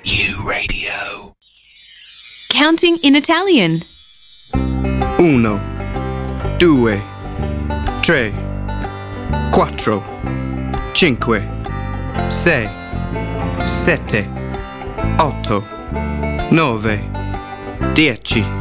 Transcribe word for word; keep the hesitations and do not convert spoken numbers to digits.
U Radio. Counting in Italian. Uno, due, tre, quattro, cinque, sei, sette, otto, nove, dieci.